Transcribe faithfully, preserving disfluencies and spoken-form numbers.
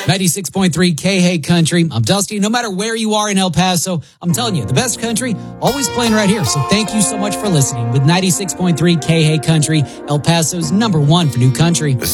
ninety-six point three K-Hay Country. I'm Dusty. No matter where you are in El Paso, I'm telling you, the best country always playing right here. So thank you so much for listening with ninety-six point three K-Hay Country, El Paso's number one for new country.